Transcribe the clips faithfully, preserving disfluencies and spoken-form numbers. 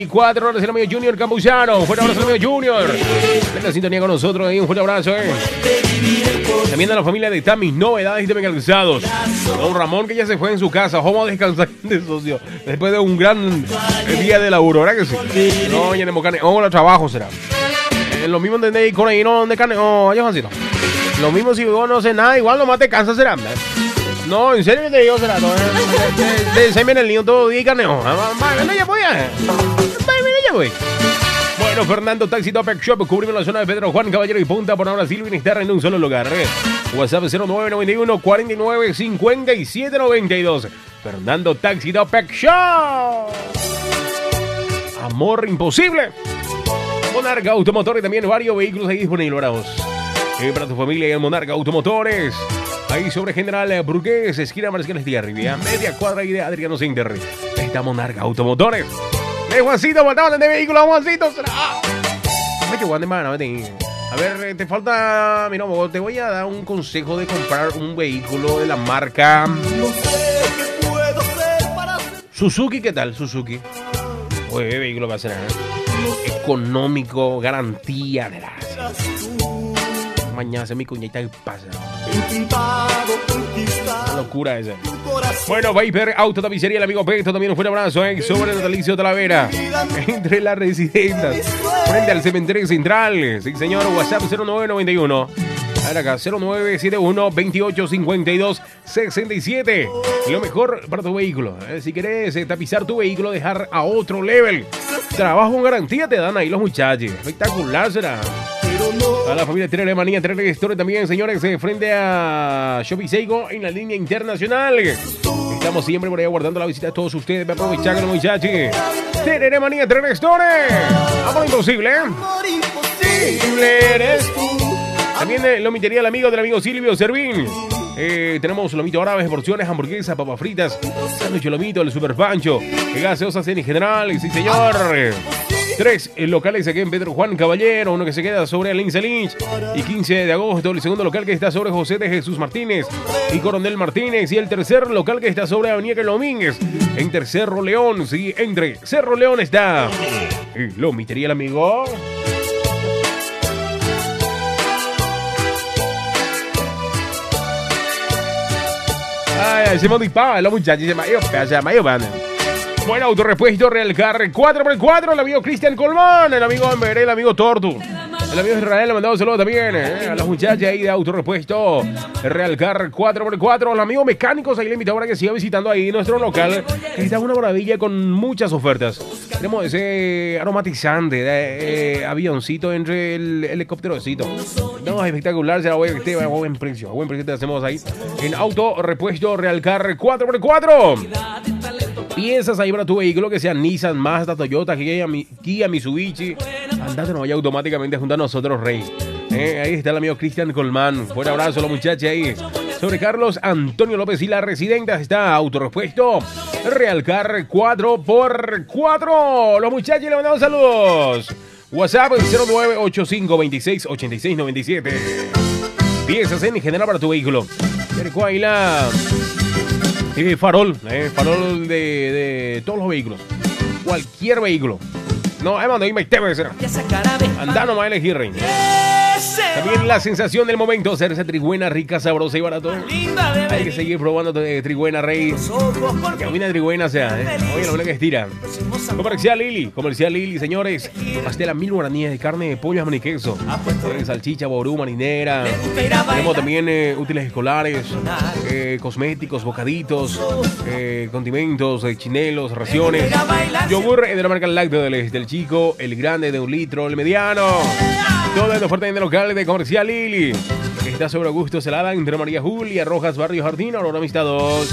Cuatro horas el amigo Junior Campuzano. Un fuerte abrazo al amigo Junior. Ven la sintonía con nosotros ahí. Un fuerte abrazo, eh. También a la familia de Tamis Novedades y de Calzados. Don Ramón, que ya se fue en su casa. Vamos a descansar de socio. Después de un gran día de laburo, ¿verdad que sí? No, ya tenemos carne. Oh, el trabajo será. Eh, lo mismo entendéis con ahí, no, de carne. Oh, allá Juancito. Lo mismo si vos no sé nada, igual nomás te cansas será. No, en serio te digo, será. No, de, de, se viene el niño todo día y carne. Oh, no, ya voy a. Bueno, Fernando Taxi Top Shop, cubrimos la zona de Pedro Juan Caballero y Punta por ahora Silvia Bienestar en un solo lugar. WhatsApp cero nueve nueve uno, cuatro nueve, cinco siete nueve dos. Fernando Taxi Top Shop. Amor imposible. Monarca Automotor y también varios vehículos ahí disponibles para vos. Eh, para tu familia en Monarca Automotores. Ahí sobre General Burgués, esquina Mariscal de Arriba, media cuadra y de Adriano Center. Está Monarca Automotores. Eh, Juancito, faltaban de vehículo, Juancito. A ver, te falta. Mira, te voy a dar un consejo de comprar un vehículo de la marca Suzuki. ¿Qué tal, Suzuki? Oye, vehículo va a ser ¿eh? económico, garantía de las. Mañana se mi cuñita y pasa. Una locura esa. Bueno, Viper Auto Tapicería, el amigo Peto, también un fuerte abrazo, ¿eh? Sobre el natalicio Talavera, entre las residencias, frente al cementerio central. Sí, señor, WhatsApp cero nueve nueve uno. A ver acá, cero nueve siete uno, veintiocho cincuenta y dos sesenta y siete. Y lo mejor para tu vehículo, ¿eh? Si querés eh, tapizar tu vehículo, dejar a otro level. Trabajo con garantía te dan ahí los muchachos. Espectacular será. A la familia Trele Manía, Trele Store también, señores, eh, frente a Shopping Seigo en la línea internacional. Estamos siempre por ahí guardando la visita de todos ustedes. Me aprovechar con los muchachos. Trele Manía, Trele Store. Amor imposible, ¿eh? Amor imposible eres tú. También eh, lomitería el amigo del amigo Silvio Servín. Eh, tenemos lomito árabes, porciones, hamburguesas, papas fritas, sándwich lomito, el super pancho, gaseosas en general, sí señor. Tres locales aquí en Pedro Juan Caballero, uno que se queda sobre Lince Lynch y quince de agosto, el segundo local que está sobre José de Jesús Martínez y Coronel Martínez, y el tercer local que está sobre Avenida Carlos Domínguez entre Cerro León, sí, entre Cerro León está lomitería el amigo. Ay, se me dispara, los muchachos se me se me van. Bueno, autorrepuesto Real Car cuatro por cuatro, el amigo Cristian Colmán, el amigo Amberé, el amigo Tortu, el amigo Israel, le mandamos saludos también eh, a las muchachas ahí de autorrepuesto Real Car cuatro por cuatro, los amigos mecánicos, ahí le invitamos para que siga visitando ahí nuestro local, que está una maravilla con muchas ofertas. Tenemos ese aromatizante, de, eh, avioncito entre el helicópterocito. No, espectacular, será buen, buen precio, buen precio te hacemos ahí en autorrepuesto Real Car cuatro por cuatro. Piensas ahí para tu vehículo, que sea Nissan, Mazda, Toyota, Kia, Kia Mitsubishi, andate, no vaya automáticamente junto a nosotros, Rey. Eh, ahí está el amigo Cristian Colmán. Fuerte abrazo a los muchachos ahí. Sobre Carlos Antonio López y la residenta está autorrepuesto Real Car cuatro por cuatro. Los muchachos le mandamos saludos. WhatsApp cero nueve ocho cinco, veintiséis, ochenta y seis, noventa y siete. Piensas en general para tu vehículo. Ahí la... Eh, farol, eh, farol de, de todos los vehículos. Cualquier vehículo. No, además, no me teme ser. Andá nomás a elegir, rey. También la sensación del momento, hacerse trigüena rica, sabrosa y barato. Hay que seguir probando eh, trigüena, rey. Que una trigüena sea, eh. Oye, la buena que estira. Comercial Lili, comercial Lili, señores. Pastel a mil guaraníes de carne de pollo, jamón y queso. Eh, salchicha, ború, marinera. Tenemos también eh, útiles escolares, eh, cosméticos, bocaditos, eh, condimentos, eh, chinelos, raciones. Yogur de la marca Lácteo del, del chico, el grande de un litro, el mediano. Todo esto fuerte en el local de comercial Lili. Está sobre Augusto Celada, entre María Julia Rojas, Barrio Jardín, Aurora Amistad dos.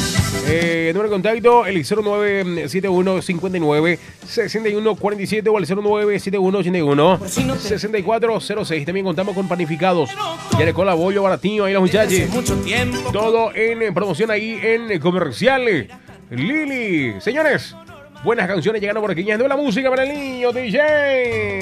Eh, número de contacto, el cero nueve siete uno, cincuenta y nueve, sesenta y uno cuarenta y siete o el cero nueve siete uno, ochenta y uno, sesenta y cuatro cero seis. También contamos con panificados. Quiere cola, bollo, baratinho, ahí los muchachos. Todo en promoción ahí en comercial Lili. Señores, buenas canciones llegando por aquí. Ya de la música para el niño D J.